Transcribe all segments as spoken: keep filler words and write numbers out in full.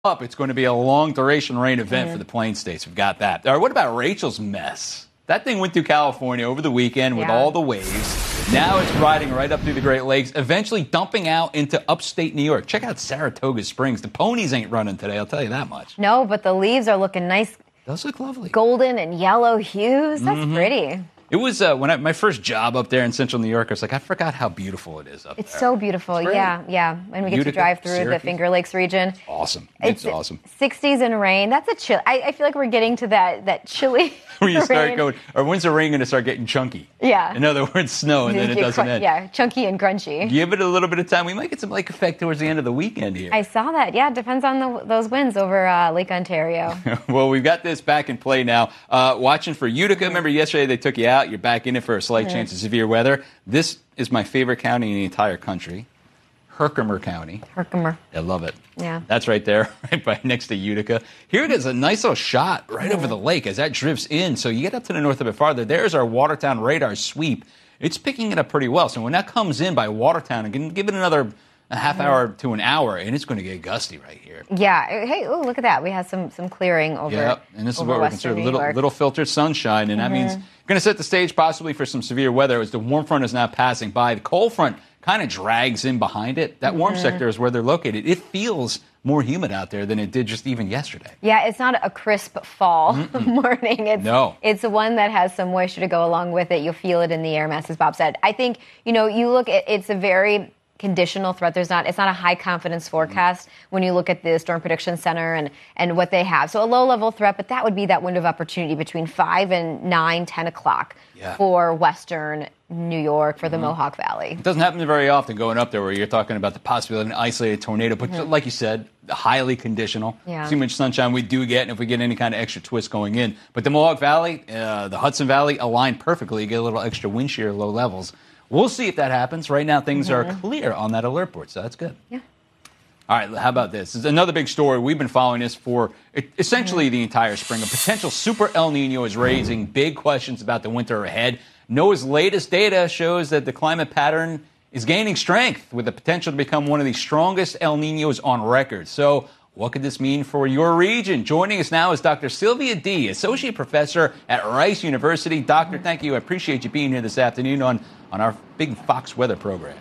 up, it's going to be a long-duration rain event mm-hmm. for the Plain States. We've got that. All right, what about Rachel's mess? That thing went through California over the weekend with yeah. all the waves. Now it's riding right up through the Great Lakes, eventually dumping out into upstate New York. Check out Saratoga Springs. The ponies ain't running today, I'll tell you that much. No, but the leaves are looking nice. Those look lovely. Golden and yellow hues. That's mm-hmm. pretty. It was uh, when I, my first job up there in central New York, I was like, I forgot how beautiful it is up it's there. It's so beautiful. It's yeah, yeah. And we get Utica, to drive through Syracuse. the Finger Lakes region. Awesome. It's, it's awesome. sixties and rain. That's a chill. I, I feel like we're getting to that, that chilly Where you start rain. going, or when's the rain going to start getting chunky? Yeah. In other words, snow, and then it doesn't end. Yeah, chunky and crunchy. Give it a little bit of time. We might get some lake effect towards the end of the weekend here. I saw that. Yeah, it depends on the, those winds over uh, Lake Ontario. Well, we've got this back in play now. Uh, watching for Utica. Remember yesterday they took you out. You're back in it for a slight mm-hmm. chance of severe weather. This is my favorite county in the entire country. Herkimer County. Herkimer. I love it. Yeah. That's right there, right by next to Utica. Here it is, a nice little shot right yeah. over the lake as that drifts in. So you get up to the north a bit farther. There's our Watertown radar sweep. It's picking it up pretty well. So when that comes in by Watertown, and give it another a half mm-hmm. hour to an hour, and it's going to get gusty right here. Yeah. Hey, oh, look at that. We have some some clearing over. Yeah, and this is what we're considering little York. little filtered sunshine, and mm-hmm. that means going to set the stage possibly for some severe weather as the warm front is now passing by. The cold front kind of drags in behind it. That warm mm-hmm. sector is where they're located. It feels more humid out there than it did just even yesterday. Yeah, it's not a crisp fall morning. It's, no. It's one that has some moisture to go along with it. You'll feel it in the air mass, as Bob said. I think, you know, you look at, it's a very conditional threat. There's not, it's not a high confidence forecast mm-hmm. when you look at the Storm Prediction Center and, and what they have. So a low level threat, but that would be that window of opportunity between five and nine, ten o'clock yeah. for Western New York, for the mm-hmm. Mohawk Valley. It doesn't happen very often going up there where you're talking about the possibility of an isolated tornado, but mm-hmm. like you said, highly conditional. Yeah. See how much sunshine we do get, and if we get any kind of extra twist going in. But the Mohawk Valley, uh, the Hudson Valley align perfectly. You get a little extra wind shear, low levels. We'll see if that happens. Right now, things mm-hmm. are clear on that alert board, so that's good. Yeah. All right, how about this? This is another big story. We've been following this for essentially the entire spring. A potential super El Nino is raising big questions about the winter ahead. NOAA's latest data shows that the climate pattern is gaining strength with the potential to become one of the strongest El Ninos on record. So what could this mean for your region? Joining us now is Doctor Sylvia Dee, Associate Professor at Rice University. Doctor, thank you. I appreciate you being here this afternoon on, on our big Fox weather program.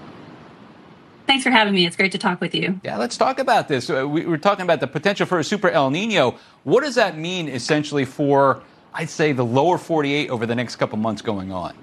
Thanks for having me. It's great to talk with you. Yeah, let's talk about this. Uh, we were talking about the potential for a super El Nino. What does that mean essentially for, I'd say, the lower forty-eight over the next couple months going on?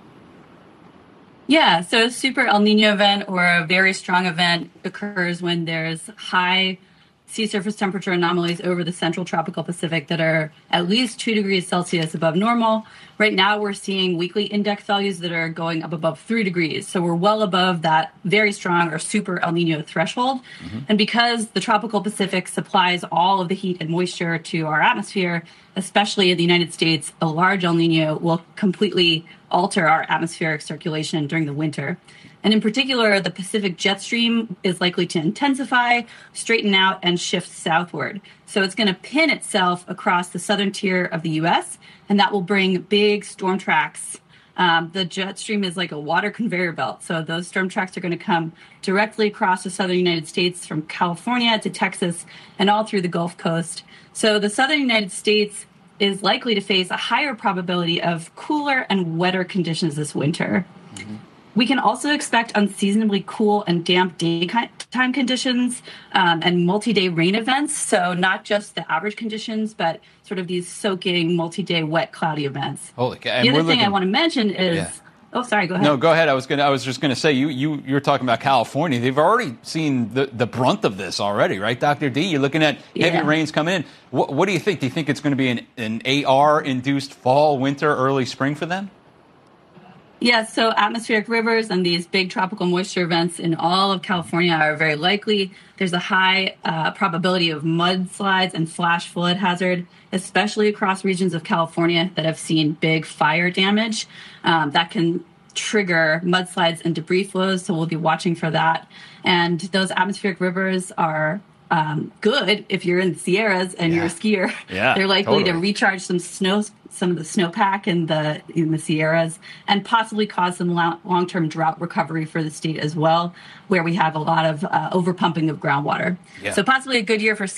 Yeah, so a super El Nino event or a very strong event occurs when there's high sea surface temperature anomalies over the central tropical Pacific that are at least two degrees Celsius above normal. Right now, we're seeing weekly index values that are going up above three degrees. So we're well above that very strong or super El Nino threshold. Mm-hmm. And because the tropical Pacific supplies all of the heat and moisture to our atmosphere, especially in the United States, a large El Nino will completely alter our atmospheric circulation during the winter. And in particular, the Pacific jet stream is likely to intensify, straighten out, and shift southward. So it's going to pin itself across the southern tier of the U S, and that will bring big storm tracks. Um, the jet stream is like a water conveyor belt. So those storm tracks are going to come directly across the southern United States from California to Texas and all through the Gulf Coast. So the southern United States is likely to face a higher probability of cooler and wetter conditions this winter. Mm-hmm. We can also expect unseasonably cool and damp daytime conditions um, and multi-day rain events. So not just the average conditions, but sort of these soaking multi-day wet cloudy events. Holy cow. The other thing looking... I want to mention is, yeah. oh, sorry, go ahead. No, go ahead. I was going. I was just going to say you you you're talking about California. They've already seen the, the brunt of this already, right, Doctor D? You're looking at heavy yeah. rains coming in. What, what do you think? Do you think it's going to be an, an A R-induced fall, winter, early spring for them? Yeah, so atmospheric rivers and these big tropical moisture events in all of California are very likely. There's a high uh, probability of mudslides and flash flood hazard, especially across regions of California that have seen big fire damage. Um, that can trigger mudslides and debris flows, so we'll be watching for that. And those atmospheric rivers are um, good if you're in the Sierras and Yeah. you're a skier. Yeah, They're likely totally. to recharge some snow, some of the snowpack in the in the Sierras, and possibly cause some lo- long-term drought recovery for the state as well, where we have a lot of uh, overpumping of groundwater. Yeah. So possibly a good year for